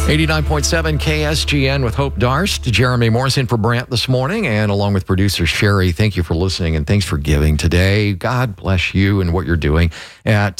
89.7 KSGN with Hope Darst, Jeremy Morrison for Brant this morning, and along with producer Sherry. Thank you for listening and thanks for giving today. God bless you and what you're doing at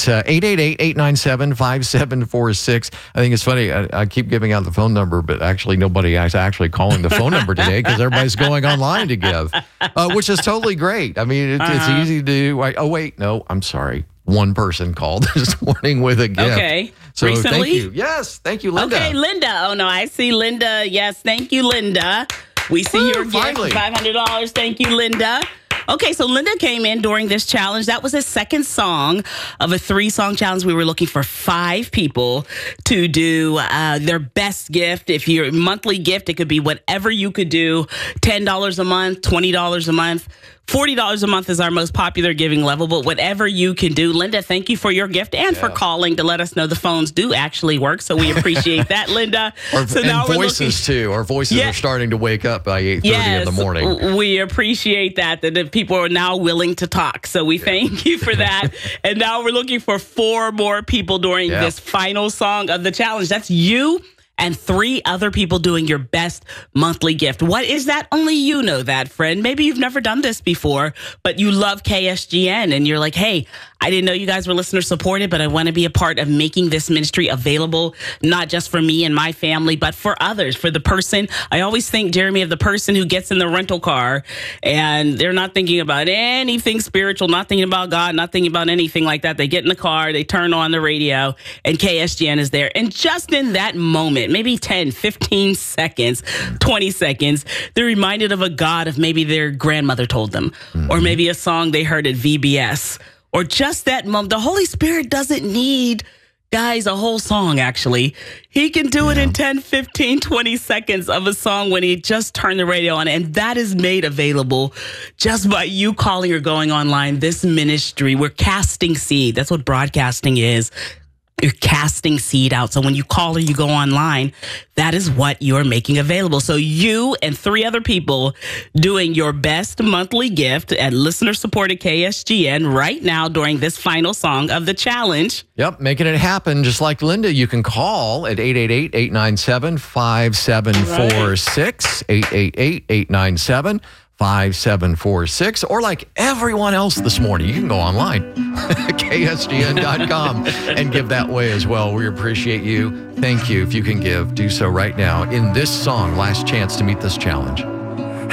888-897-5746. I think it's funny. I keep giving out the phone number, but actually nobody is actually calling the phone number today because everybody's going online to give, which is totally great. I mean, it's easy to do. Oh, wait, no, I'm sorry. One person called this morning with a gift. Okay. So recently? Thank you. Yes. Thank you, Linda. Okay, Linda. Oh, no, I see Linda. Yes, thank you, Linda. We see your finally. gift, $500. Thank you, Linda. Okay, so Linda came in during this challenge. That was the second song of a 3-song challenge. We were looking for 5 people to do their best gift. If your monthly gift, it could be whatever you could do, $10 a month, $20 a month. $40 a month is our most popular giving level, but whatever you can do. Linda, thank you for your gift and for calling to let us know the phones do actually work. So we appreciate that, Linda. And now voices, too. Our voices are starting to wake up by 8:30 in the morning. We appreciate that the people are now willing to talk. So we thank you for that. And now we're looking for 4 more people during this final song of the challenge. That's you and 3 other people doing your best monthly gift. What is that? Only you know that, friend. Maybe you've never done this before, but you love KSGN and you're like, hey, I didn't know you guys were listener supported, but I want to be a part of making this ministry available, not just for me and my family, but for others, for the person. I always think, Jeremy, of the person who gets in the rental car and they're not thinking about anything spiritual, not thinking about God, not thinking about anything like that. They get in the car, they turn on the radio, and KSGN is there. And just in that moment, maybe 10, 15 seconds, 20 seconds, they're reminded of a God of maybe their grandmother told them, or maybe a song they heard at VBS, or just that moment. The Holy Spirit doesn't need, guys, a whole song, actually. He can do it in 10, 15, 20 seconds of a song when he just turned the radio on. And that is made available just by you calling or going online. This ministry, we're casting seed. That's what broadcasting is. You're casting seed out. So when you call or you go online, that is what you're making available. So you and 3 other people doing your best monthly gift at listener-supported KSGN right now during this final song of the challenge. Yep, making it happen. Just like Linda, you can call at 888-897-5746, 888-897-5746, or like everyone else this morning, you can go online, ksgn.com, and give that way as well. We appreciate you. Thank you. If you can give, do so right now in this song, Last Chance to Meet This Challenge.